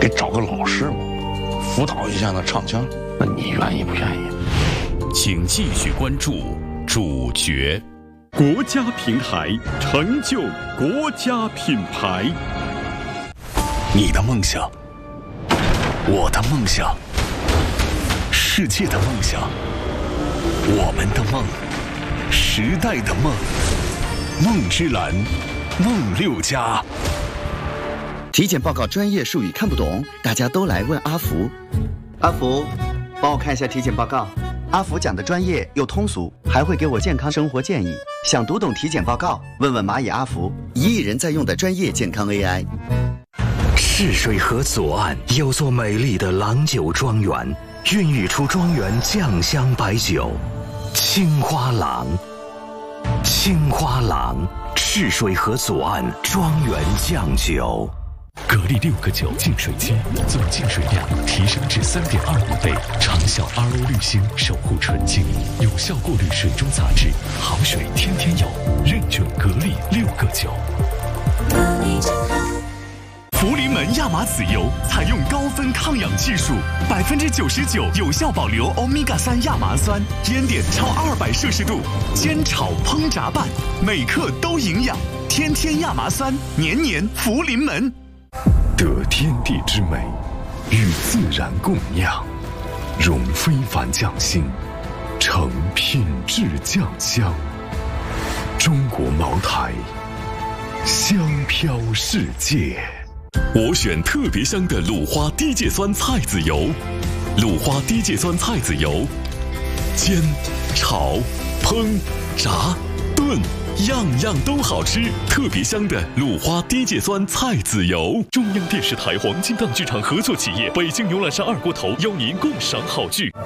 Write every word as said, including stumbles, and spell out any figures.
给找个老师嘛，辅导一下那唱腔。那你愿意不愿意？ 请继续关注主角。 国家平台，成就国家品牌。 你的梦想，我的梦想，世界的梦想，我们的梦，时代的梦，梦之蓝，梦六家。 体检报告专业术语看不懂，大家都来问阿福。阿福，帮我看一下体检报告。阿福讲的专业又通俗，还会给我健康生活建议。想读懂体检报告，问问蚂蚁阿福，一亿人在用的专业健康 A I。 赤水河左岸有座美丽的郎酒庄园，孕育出庄园酱香白酒——青花郎。青花郎，赤水河左岸庄园酱酒。 格力六个九净水机，总净水量提升至 三点二五 倍，长效 R O 滤芯，守护纯净，有效过滤水中杂质，好水天天有，认准格力六个九。 福临门亚麻籽油采用高分抗氧技术，百分之九十九有效保留欧米伽三亚麻酸，烟点超二百摄氏度，煎炒烹炸拌，每克都营养。天天亚麻酸，年年福临门。 得天地之美，与自然共酿，融非凡匠心，成品质酱香。中国茅台，香飘世界。 我选特别香的鲁花低芥酸菜籽油，鲁花低芥酸菜籽油，煎、炒、烹、炸、炖，样样都好吃。特别香的鲁花低芥酸菜籽油。 中央电视台黄金档剧场合作企业北京牛栏山二锅头邀您共赏好剧。